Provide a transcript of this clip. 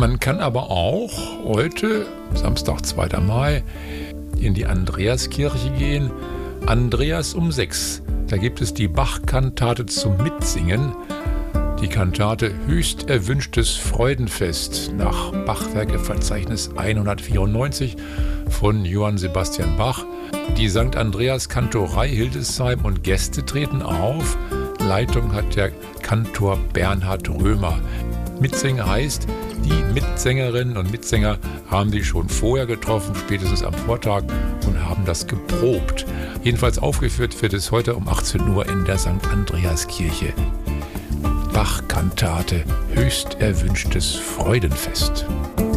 Man kann aber auch heute, Samstag, 2. Mai, in die Andreaskirche gehen. Andreas um 6. Da gibt es die Bach-Kantate zum Mitsingen. Die Kantate Höchst erwünschtes Freudenfest nach Bachwerkeverzeichnis 194 von Johann Sebastian Bach. Die St. Andreas Kantorei Hildesheim und Gäste treten auf. Leitung hat der Kantor Bernhard Römer. Mitsingen heißt, die Mitsängerinnen und Mitsänger haben sich schon vorher getroffen, spätestens am Vortag, und haben das geprobt. Jedenfalls aufgeführt wird es heute um 18 Uhr in der St. Andreaskirche. Bach-Kantate Höchst erwünschtes Freudenfest.